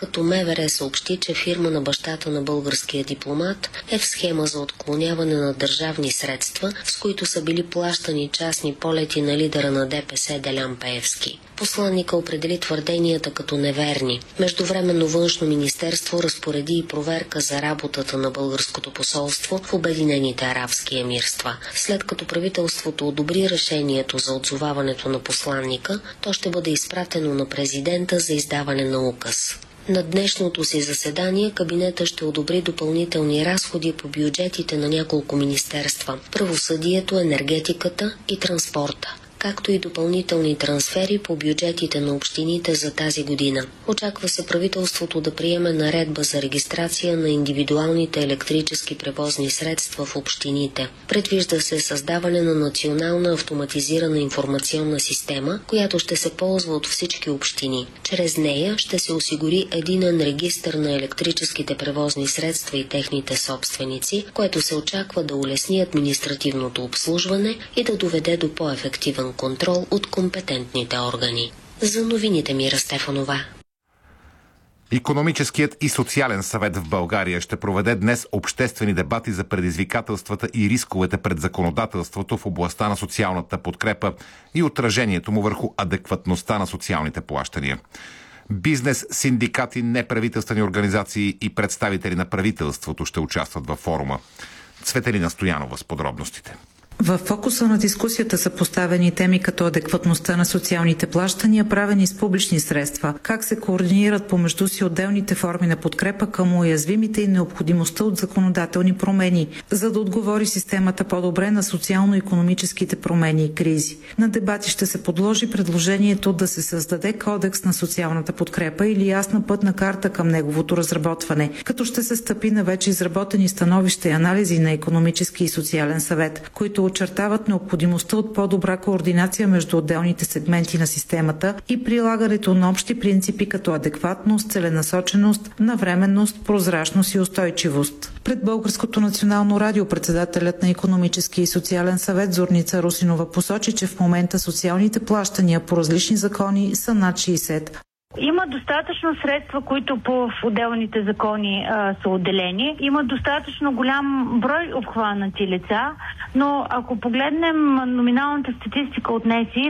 като МВР съобщи, че фирма на бащата на българския дипломат е в схема за отклоняване на държавни средства, с които са били плащани частни полети на лидера на ДПС Делян Пеевски. Посланника определи твърденията като неверни. Междувременно Външно министерство разпореди и проверка за работата на българското посолство в Обединените арабски емирства. След като правителството одобри решението за отзоваването на посланника, то ще бъде изпратено на президента за издаване на указ. На днешното си заседание кабинета ще одобри допълнителни разходи по бюджетите на няколко министерства – правосъдието, енергетиката и транспорта, както и допълнителни трансфери по бюджетите на общините за тази година. Очаква се правителството да приеме наредба за регистрация на индивидуалните електрически превозни средства в общините. Предвижда се създаване на национална автоматизирана информационна система, която ще се ползва от всички общини. Чрез нея ще се осигури единен регистър на електрическите превозни средства и техните собственици, което се очаква да улесни административното обслужване и да доведе до по-ефективен контрол от компетентните органи. За новините Мира Стефанова. Икономическият и социален съвет в България ще проведе днес обществени дебати за предизвикателствата и рисковете пред законодателството в областта на социалната подкрепа и отражението му върху адекватността на социалните плащания. Бизнес, синдикати, неправителствени организации и представители на правителството ще участват във форума. Цветелина Стоянова с подробностите. В фокуса на дискусията са поставени теми като адекватността на социалните плащания, правени с публични средства, как се координират помежду си отделните форми на подкрепа към уязвимите и необходимостта от законодателни промени, за да отговори системата по-добре на социално-икономическите промени и кризи. На дебати ще се подложи предложението да се създаде кодекс на социалната подкрепа или ясна пътна карта към неговото разработване, като ще се стъпи на вече изработени становища и анализи на Икономически и социален съвет, които очертават необходимостта от по-добра координация между отделните сегменти на системата и прилагането на общи принципи като адекватност, целенасоченост, навременност, прозрачност и устойчивост. Пред Българското национално радио председателят на Икономически и социален съвет Зорница Русинова посочи, че в момента социалните плащания по различни закони са над 60. Има достатъчно средства, които по отделните закони са отделени. Има достатъчно голям брой обхванати лица, но ако погледнем номиналната статистика от НСИ,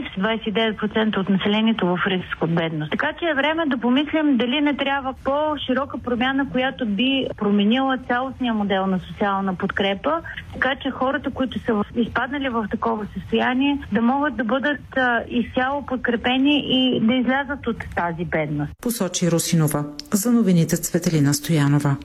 29% от населението в риск от бедност. Така че е време да помислим дали не трябва по-широка промяна, която би променила цялостния модел на социална подкрепа, така че хората, които са изпаднали в такова състояние, да могат да бъдат изцяло подкрепени и да излязат от тази бедност. Посочи Русинова. За новините Цветелина Стоянова.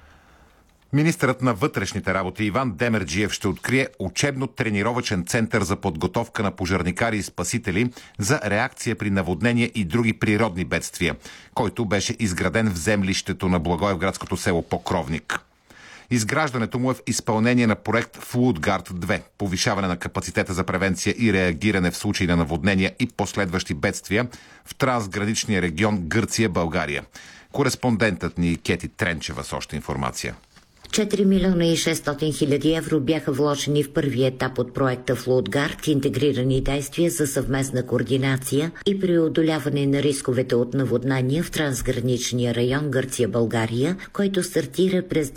Министърът на вътрешните работи Иван Демерджиев ще открие учебно-тренировъчен център за подготовка на пожарникари и спасители за реакция при наводнения и други природни бедствия, който беше изграден в землището на благоевградското село Покровник. Изграждането му е в изпълнение на проект Флудгард 2 – повишаване на капацитета за превенция и реагиране в случай на наводнения и последващи бедствия в трансграничния регион Гърция-България. Кореспондентът ни Кети Тренчева с още информация. 4 милиона и 600 хиляди евро бяха вложени в първия етап от проекта Флудгард, интегрирани действия за съвместна координация и преодоляване на рисковете от наводнания в трансграничния район Гърция-България, който стартира през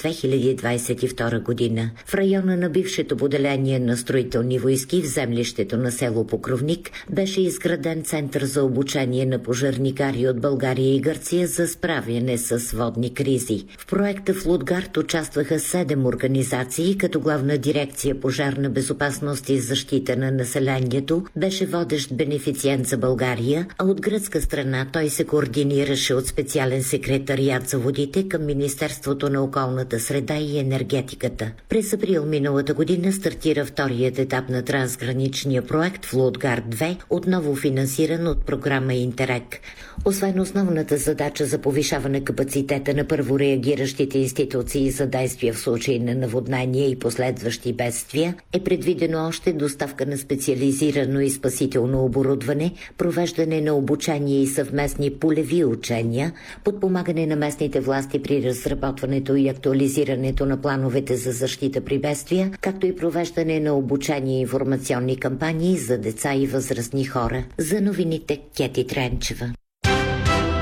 2022 година. В района на бившето поделение на строителни войски в землището на село Покровник беше изграден център за обучение на пожарникари от България и Гърция за справяне с водни кризи. В проекта Флудгард участваха 7 организации, като Главна дирекция пожарна безопасност и защита на населението беше водещ бенефициент за България, а от гръцка страна той се координираше от специален секретариат за водите към Министерството на околната среда и енергетиката. През април миналата година стартира вторият етап на трансграничния проект Флудгард 2, отново финансиран от програма Интерек. Освен основната задача за повишаване капацитета на първореагиращите институции за действия в случай на наводнения и последващи бедствия, е предвидено още доставка на специализирано и спасително оборудване, провеждане на обучение и съвместни полеви учения, подпомагане на местните власти при разработването и актуализирането на плановете за защита при бедствия, както и провеждане на обучение и информационни кампании за деца и възрастни хора. За новините Кети Тренчева.